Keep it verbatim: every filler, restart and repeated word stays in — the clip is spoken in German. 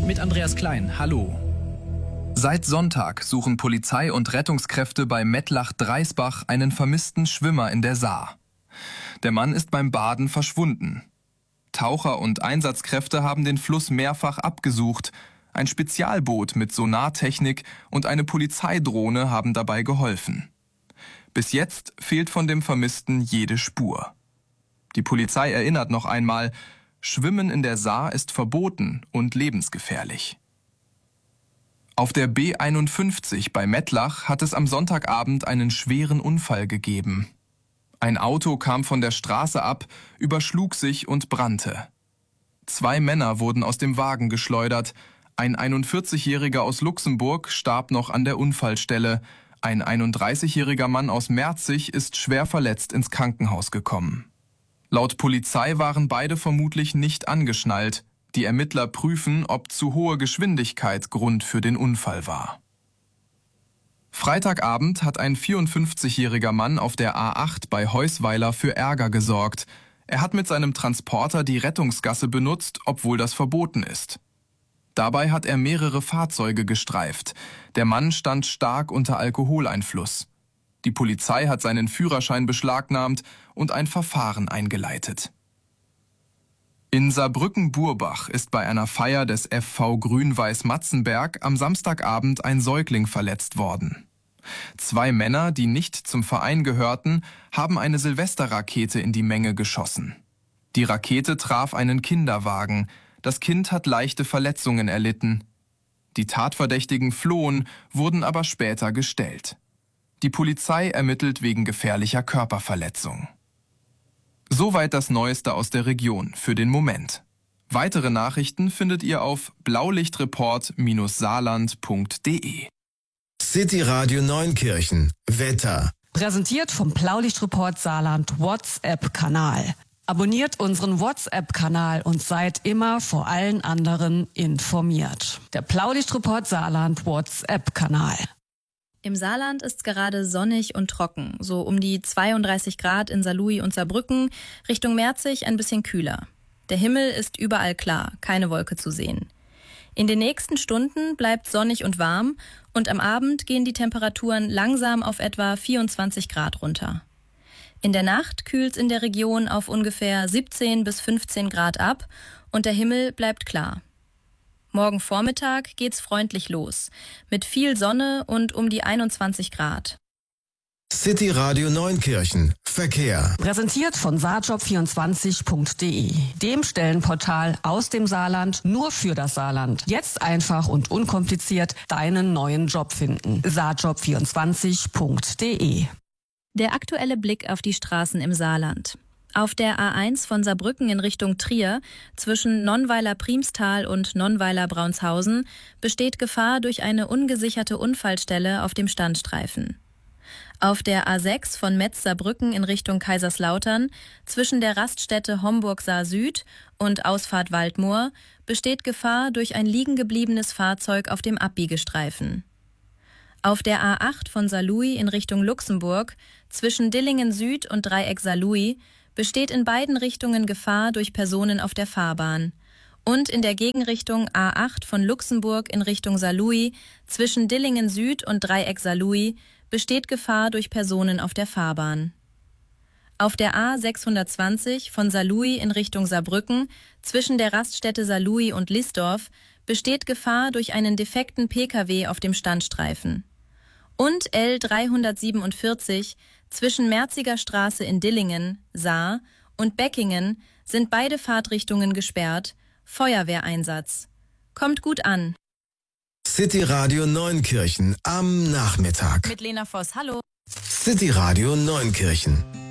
mit Andreas Klein. Hallo. Seit Sonntag suchen Polizei und Rettungskräfte bei Mettlach-Dreisbach einen vermissten Schwimmer in der Saar. Der Mann ist beim Baden verschwunden. Taucher und Einsatzkräfte haben den Fluss mehrfach abgesucht. Ein Spezialboot mit Sonartechnik und eine Polizeidrohne haben dabei geholfen. Bis jetzt fehlt von dem Vermissten jede Spur. Die Polizei erinnert noch einmal, Schwimmen in der Saar ist verboten und lebensgefährlich. Auf der B einundfünfzig bei Mettlach hat es am Sonntagabend einen schweren Unfall gegeben. Ein Auto kam von der Straße ab, überschlug sich und brannte. Zwei Männer wurden aus dem Wagen geschleudert. Ein einundvierzigjähriger aus Luxemburg starb noch an der Unfallstelle. Ein einunddreißigjähriger Mann aus Merzig ist schwer verletzt ins Krankenhaus gekommen. Laut Polizei waren beide vermutlich nicht angeschnallt. Die Ermittler prüfen, ob zu hohe Geschwindigkeit Grund für den Unfall war. Freitagabend hat ein vierundfünfzigjähriger Mann auf der A acht bei Heusweiler für Ärger gesorgt. Er hat mit seinem Transporter die Rettungsgasse benutzt, obwohl das verboten ist. Dabei hat er mehrere Fahrzeuge gestreift. Der Mann stand stark unter Alkoholeinfluss. Die Polizei hat seinen Führerschein beschlagnahmt und ein Verfahren eingeleitet. In Saarbrücken-Burbach ist bei einer Feier des F V Grün-Weiß Matzenberg am Samstagabend ein Säugling verletzt worden. Zwei Männer, die nicht zum Verein gehörten, haben eine Silvesterrakete in die Menge geschossen. Die Rakete traf einen Kinderwagen. Das Kind hat leichte Verletzungen erlitten. Die Tatverdächtigen flohen, wurden aber später gestellt. Die Polizei ermittelt wegen gefährlicher Körperverletzung. Soweit das Neueste aus der Region für den Moment. Weitere Nachrichten findet ihr auf blaulichtreport Bindestrich saarland Punkt de. City Radio Neunkirchen. Wetter. Präsentiert vom Blaulichtreport Saarland WhatsApp-Kanal. Abonniert unseren WhatsApp-Kanal und seid immer vor allen anderen informiert. Der Blaulichtreport Saarland WhatsApp-Kanal. Im Saarland ist gerade sonnig und trocken, so um die zweiunddreißig Grad in Saarlouis und Saarbrücken, Richtung Merzig ein bisschen kühler. Der Himmel ist überall klar, keine Wolke zu sehen. In den nächsten Stunden bleibt sonnig und warm und am Abend gehen die Temperaturen langsam auf etwa vierundzwanzig Grad runter. In der Nacht kühlt's in der Region auf ungefähr siebzehn bis fünfzehn Grad ab und der Himmel bleibt klar. Morgen Vormittag geht's freundlich los, mit viel Sonne und um die einundzwanzig Grad. City Radio Neunkirchen. Verkehr. Präsentiert von saarjob vierundzwanzig Punkt de, dem Stellenportal aus dem Saarland nur für das Saarland. Jetzt einfach und unkompliziert deinen neuen Job finden. saarjob vierundzwanzig Punkt de. Der aktuelle Blick auf die Straßen im Saarland. Auf der A eins von Saarbrücken in Richtung Trier zwischen Nonnweiler-Priemstal und Nonnweiler-Braunshausen besteht Gefahr durch eine ungesicherte Unfallstelle auf dem Standstreifen. Auf der A sechs von Metz-Saarbrücken in Richtung Kaiserslautern zwischen der Raststätte Homburg-Saar-Süd und Ausfahrt Waldmoor besteht Gefahr durch ein liegengebliebenes Fahrzeug auf dem Abbiegestreifen. Auf der A acht von Saarlouis in Richtung Luxemburg zwischen Dillingen Süd und Dreieck Saarlouis besteht in beiden Richtungen Gefahr durch Personen auf der Fahrbahn. Und in der Gegenrichtung A acht von Luxemburg in Richtung Saarlouis zwischen Dillingen Süd und Dreieck Saarlouis besteht Gefahr durch Personen auf der Fahrbahn. Auf der A sechshundertzwanzig von Saarlouis in Richtung Saarbrücken zwischen der Raststätte Saarlouis und Lisdorf besteht Gefahr durch einen defekten Pkw auf dem Standstreifen. Und L dreihundertsiebenundvierzig zwischen Merziger Straße in Dillingen, Saar, und Beckingen sind beide Fahrtrichtungen gesperrt. Feuerwehreinsatz. Kommt gut an. City Radio Neunkirchen am Nachmittag. Mit Lena Voss, hallo. City Radio Neunkirchen.